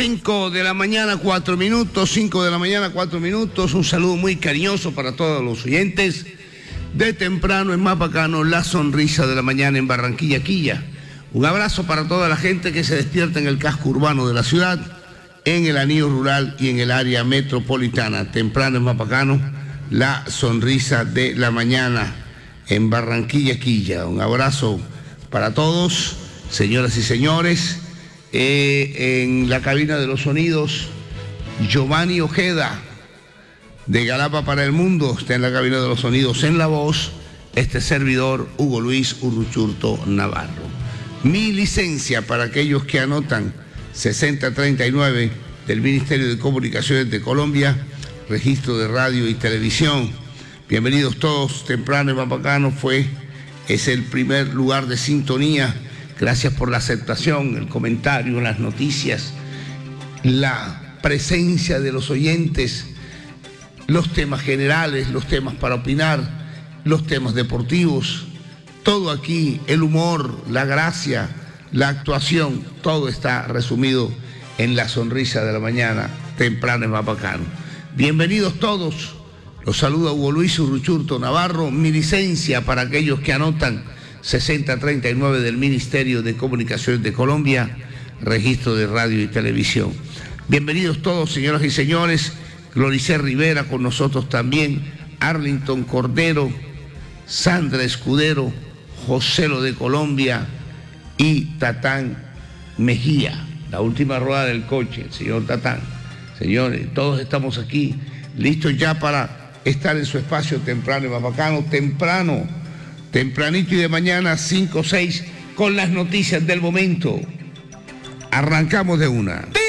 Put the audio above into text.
5 de la mañana, 4 minutos, 5 de la mañana, 4 minutos. Un saludo muy cariñoso para todos los oyentes de temprano en Mapacano, la sonrisa de la mañana en Barranquilla, Quilla. Un abrazo para toda la gente que se despierta en el casco urbano de la ciudad, en el anillo rural y en el área metropolitana. Temprano en Mapacano, la sonrisa de la mañana en Barranquilla, Quilla. Un abrazo para todos, señoras y señores. En la cabina de los sonidos, Giovanni Ojeda, de Galapa para el Mundo, está en la cabina de los sonidos. En la voz, este servidor, Hugo Luis Uruchurto Navarro. Mi licencia para aquellos que anotan 6039 del Ministerio de Comunicaciones de Colombia, registro de radio y televisión. Bienvenidos todos. Temprano en Mapacano es el primer lugar de sintonía. Gracias por la aceptación, el comentario, las noticias, la presencia de los oyentes, los temas generales, los temas para opinar, los temas deportivos, todo aquí, el humor, la gracia, la actuación, todo está resumido en la sonrisa de la mañana, temprano en Mapacano. Bienvenidos todos, los saluda Hugo Luis Uruchurto Navarro, mi licencia para aquellos que anotan 6039 del Ministerio de Comunicaciones de Colombia, registro de radio y televisión. Bienvenidos todos, señoras y señores. Gloricé Rivera con nosotros también, Arlington Cordero, Sandra Escudero, Joselo de Colombia y Tatán Mejía, la última rueda del coche, el señor Tatán. Señores, todos estamos aquí listos ya para estar en su espacio temprano y Mapacano, tempranito y de mañana, 5 o 6, con las noticias del momento. Arrancamos de una.